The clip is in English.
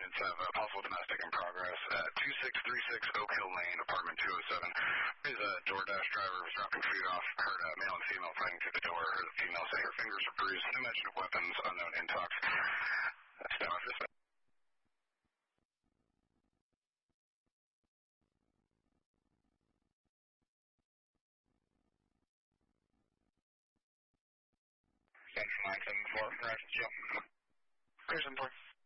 units have a possible domestic in progress at 2636 Oak Hill Lane, apartment 207. Is a DoorDash driver was dropping food off, heard a male and female fighting through the door, heard the female say her fingers were bruised, no mention of weapons, unknown intox. Stand by for this. Central 974, Horizon Jail. Horizon 4.